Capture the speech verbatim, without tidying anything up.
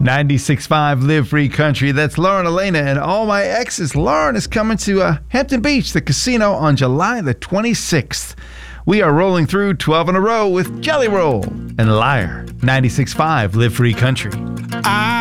ninety-six point five Live Free Country. That's Lauren Elena and All My Exes. Lauren is coming to uh, Hampton Beach, the casino, on July the twenty-sixth. We are rolling through twelve in a row with Jelly Roll and Liar. ninety-six point five Live Free Country. I